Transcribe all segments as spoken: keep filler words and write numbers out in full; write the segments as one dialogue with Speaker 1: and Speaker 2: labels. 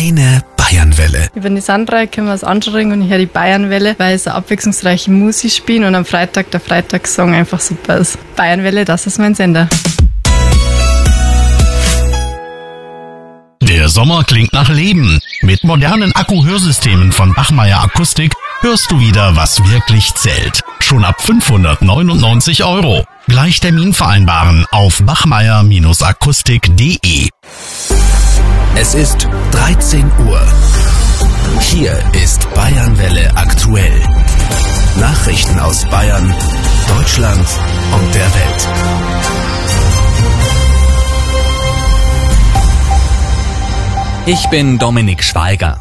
Speaker 1: Deine Bayernwelle.
Speaker 2: Ich bin die Sandra, ich komme aus Anschering und ich höre die Bayernwelle, weil so abwechslungsreiche Musik spielen und am Freitag der Freitagssong einfach super ist. Bayernwelle, das ist mein Sender.
Speaker 1: Der Sommer klingt nach Leben. Mit modernen Akku-Hörsystemen von Bachmeier Akustik hörst du wieder, was wirklich zählt. Schon ab fünfhundertneunundneunzig Euro. Gleich Termin vereinbaren auf bachmeier Akustik punkt de. Es ist dreizehn Uhr. Hier ist Bayernwelle aktuell. Nachrichten aus Bayern, Deutschland und der Welt.
Speaker 3: Ich bin Dominik Schweiger.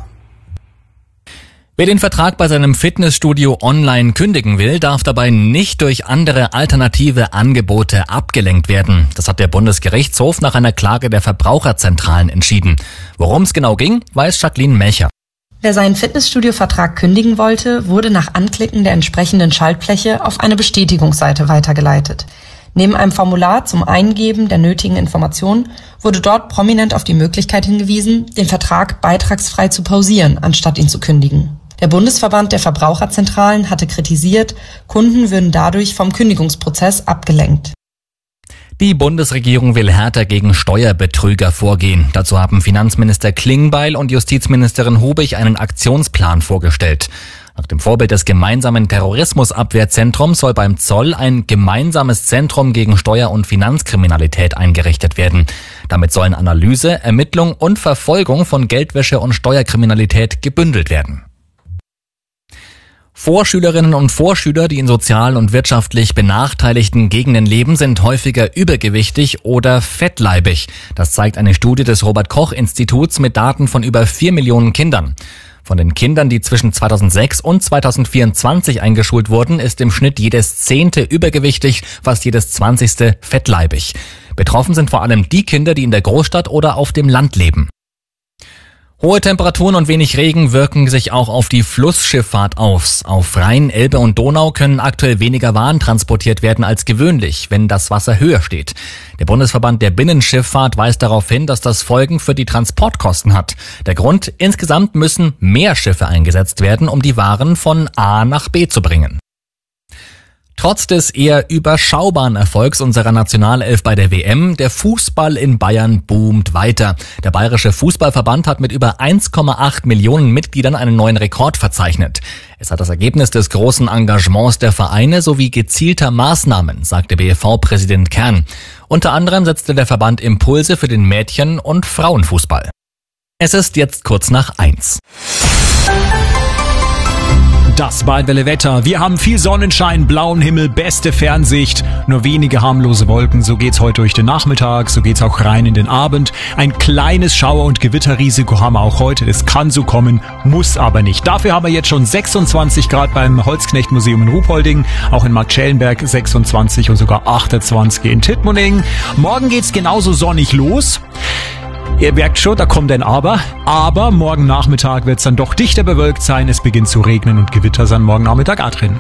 Speaker 3: Wer den Vertrag bei seinem Fitnessstudio online kündigen will, darf dabei nicht durch andere alternative Angebote abgelenkt werden. Das hat der Bundesgerichtshof nach einer Klage der Verbraucherzentralen entschieden. Worum es genau ging, weiß Jacqueline Melcher.
Speaker 4: Wer seinen Fitnessstudio-Vertrag kündigen wollte, wurde nach Anklicken der entsprechenden Schaltfläche auf eine Bestätigungsseite weitergeleitet. Neben einem Formular zum Eingeben der nötigen Informationen wurde dort prominent auf die Möglichkeit hingewiesen, den Vertrag beitragsfrei zu pausieren, anstatt ihn zu kündigen. Der Bundesverband der Verbraucherzentralen hatte kritisiert, Kunden würden dadurch vom Kündigungsprozess abgelenkt.
Speaker 3: Die Bundesregierung will härter gegen Steuerbetrüger vorgehen. Dazu haben Finanzminister Klingbeil und Justizministerin Hubig einen Aktionsplan vorgestellt. Nach dem Vorbild des gemeinsamen Terrorismusabwehrzentrums soll beim Zoll ein gemeinsames Zentrum gegen Steuer- und Finanzkriminalität eingerichtet werden. Damit sollen Analyse, Ermittlung und Verfolgung von Geldwäsche und Steuerkriminalität gebündelt werden. Vorschülerinnen und Vorschüler, die in sozial und wirtschaftlich benachteiligten Gegenden leben, sind häufiger übergewichtig oder fettleibig. Das zeigt eine Studie des Robert-Koch-Instituts mit Daten von über vier Millionen Kindern. Von den Kindern, die zwischen zweitausendsechs und zweitausendvierundzwanzig eingeschult wurden, ist im Schnitt jedes Zehnte übergewichtig, fast jedes Zwanzigste fettleibig. Betroffen sind vor allem die Kinder, die in der Großstadt oder auf dem Land leben. Hohe Temperaturen und wenig Regen wirken sich auch auf die Flussschifffahrt aus. Auf Rhein, Elbe und Donau können aktuell weniger Waren transportiert werden als gewöhnlich, wenn das Wasser höher steht. Der Bundesverband der Binnenschifffahrt weist darauf hin, dass das Folgen für die Transportkosten hat. Der Grund: insgesamt müssen mehr Schiffe eingesetzt werden, um die Waren von A nach B zu bringen. Trotz des eher überschaubaren Erfolgs unserer Nationalelf bei der W M, der Fußball in Bayern boomt weiter. Der Bayerische Fußballverband hat mit über eins Komma acht Millionen Mitgliedern einen neuen Rekord verzeichnet. Es hat das Ergebnis des großen Engagements der Vereine sowie gezielter Maßnahmen, sagte B F V-Präsident Kern. Unter anderem setzte der Verband Impulse für den Mädchen- und Frauenfußball. Es ist jetzt kurz nach eins.
Speaker 5: Das Bayernwelle Wetter. Wir haben viel Sonnenschein, blauen Himmel, beste Fernsicht, nur wenige harmlose Wolken. So geht's heute durch den Nachmittag, so geht's auch rein in den Abend. Ein kleines Schauer- und Gewitterrisiko haben wir auch heute. Das kann so kommen, muss aber nicht. Dafür haben wir jetzt schon sechsundzwanzig Grad beim Holzknecht-Museum in Ruhpolding, auch in Marktschellenberg sechsundzwanzig und sogar achtundzwanzig in Tittmoning. Morgen geht's genauso sonnig los. Ihr merkt schon, da kommt ein Aber. Aber morgen Nachmittag wird es dann doch dichter bewölkt sein. Es beginnt zu regnen und Gewitter sind morgen Nachmittag auch drin.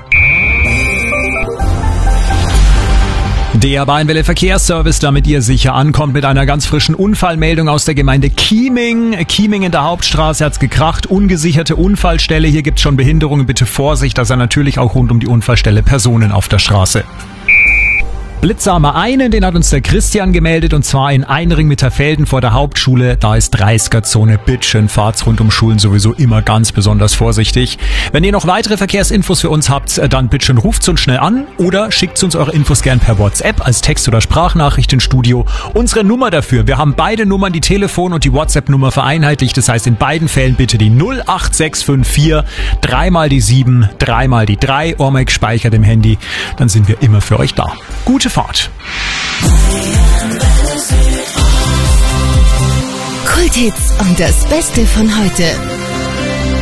Speaker 5: Der Bayernwelle Verkehrsservice, damit ihr sicher ankommt, mit einer ganz frischen Unfallmeldung aus der Gemeinde Chieming. Chieming in der Hauptstraße hat's gekracht, ungesicherte Unfallstelle. Hier gibt's schon Behinderungen, bitte Vorsicht, da sind natürlich auch rund um die Unfallstelle Personen auf der Straße. Blitzer haben wir einen, den hat uns der Christian gemeldet, und zwar in Einring-Mitterfelden vor der Hauptschule. Da ist dreißiger-Zone, bitteschön, fahrt's rund um Schulen sowieso immer ganz besonders vorsichtig. Wenn ihr noch weitere Verkehrsinfos für uns habt, dann bitteschön ruft's uns schnell an oder schickt uns eure Infos gern per WhatsApp als Text- oder Sprachnachricht ins Studio. Unsere Nummer dafür, wir haben beide Nummern, die Telefon- und die WhatsApp-Nummer vereinheitlicht. Das heißt, in beiden Fällen bitte die null acht sechs fünf vier, dreimal die sieben, dreimal die drei, Ormek speichert im Handy. Dann sind wir immer für euch da. Gute Fahrt.
Speaker 6: Kulthits und das Beste von heute.